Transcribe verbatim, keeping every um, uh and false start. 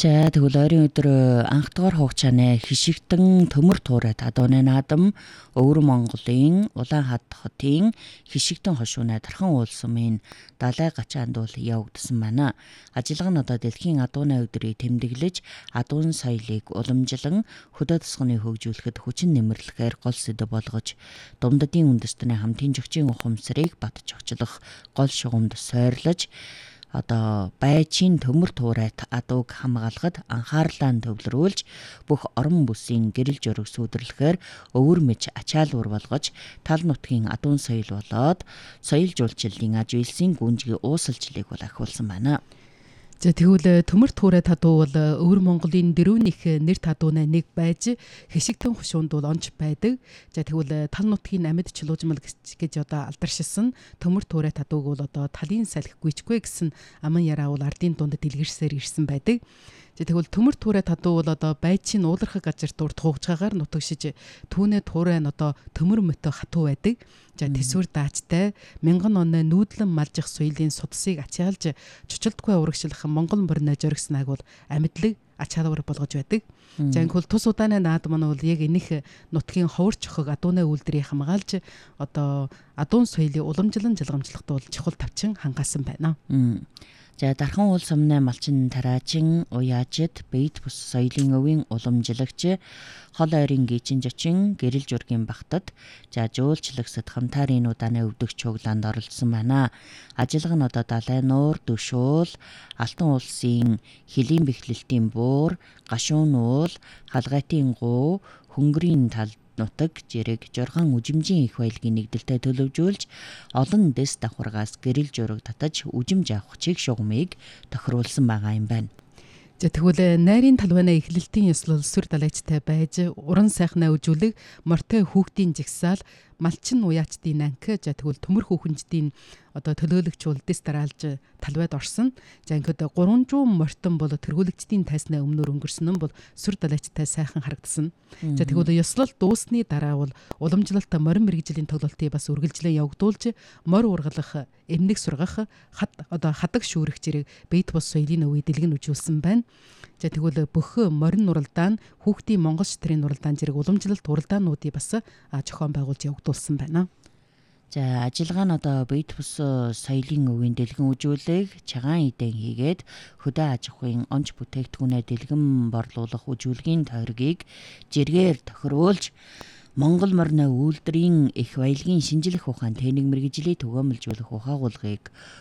За тэгвэл ойрын өдөр анхдугаар хугацааны хишигтэн төмөр туурай тадууны наадам Өвөр Монголын Улаанхад хотын хишигтэн хошууны Дархан уул сумын далай гачаанд бол явагдсан байна. Ажиллага нь одоо дэлхийн адууны өдрийг тэмдэглэж адуун соёлыг уламжлан хөдөө тосгоныг хөгжүүлэхэд хүчин нэмэрлэхээр гол сэдэв болгож Думдадын үндэстний хамтын жогчийн ухамсарыг бат жогчлох гол шугамд сойрлож одоо байчийн төмөр туурайт адууг хамгаалахад анхаарлаа төвлөрүүлж бүх орон бүсийн гэрэл жураг сүйдэрлэхээр өвөр мэж ачаалуур болгож тал нутгийн адуун соёл болоод соёл жуулчлалын аж үйлсийн гүнжгий уусалчлалыг бол ахиулсан байна. За тэгвэл төмөр туурай тадуу бол Өвөр Монголын дөрөвнийх нэр тадууны нэг байж хишигтэн хушуунд бол онж байдаг. За тэгвэл тал нутгийн амьд чулуужмал гэж одоо алдаршилсан төмөр туурай тадууг бол одоо талын салхи гүйчгүй гэсэн аман яраавал ардын дунд дэлгэрсээр ирсэн байдаг. За тэгвэл төмөр туурай тадуу бол одоо байчийн уулархаг газар дурд хугацаагаар нутагшиж түүнээ туурай нь одоо төмөр мөтө хатуу байдаг. За тэсвэр даачтай мянган оны нүүдлэн малжих соёлын судсыг ачаалж чочилдгүй урагшлах Монгол морины жоригснаг бол амьдлаг ачаалуур болгож байдаг. За инхүүл тус удааны наадам нь бол яг энэх нутгийн ховор чохог адууны үйлдвэрийг хамгаалж одоо адуун соёлыг уламжлан жилгамжлахад бол чухал тавчин хангаасан байна. За Дархан уул сумны малчин тараажин уяажид бейт бус соёлын өвийн уламжлагч хол ойрын гичин жочин гэрэл жургийн багтад за жуулчлагсад хамтарын удааны өвдөх чуглаанд оролцсон байна. Ажиллага нь одоо далай нуур, дөшөөл, алтан улсын хөлийн бэхлэлтийн буур, гашуун уул, халгайтын гуу, хөнгөрийн тал нутаг жирэг жургаан үжимжийн их баялагын нэгдэлтэй төлөвжүүлж олон дэс давхаргаас гэрэл жураг татаж үжимж авах чиг шугамыг тохируулсан байгаа юм байна. За тэгвэл найрын талбайны эхлэлтийн ёслол сүр далайчтай байж уран сайхнаа үжүүлэг мортой хүүхдийн жигсаал малчин уяачдын анх за тэгвэл төмөр хүүхэнждийн одоо төлөөлөгч бол дэс дараалж талбайд орсон. За ингээд гурван жуун мортон бол тэргүүлэгчдийн тайсны өмнөр өнгөрсөн нь бол сүр далайчтай сайхан харагдсан. За тэгвэл ёслол дуусны дараа бол уламжлалт морин мэргэжлийн тоглолтыг бас үргэлжлэн явагдуулж морь ургалах, эмнэг сургах, хад одоо хадаг шүүрэх зэрэг бейт бус соёлын өвийг дэлгэн үжүүлсэн байна. За тэгвэл бүх морин нуралдаан, хүүхдийн монгол шитрийн нуралдаан зэрэг уламжлалт уралдаануудыг бас зохион байгуулж явагдуулсан байна. За ажиллагаа нь одоо бейт бус соёлын өвийн дэлгэн үжүүлэг чагаан эдэн хийгээд хөдөө аж ахуйн онц бүтээгдэхүүнээ дэлгэн борлуулах үжүүлгийн тойргийг жиргээр тохируулж Монгол морины үйлдвэрийн их баялагын шинжлэх ухаан техник мэргэжлийг түгээмэлжүүлэх ухаагуулгыг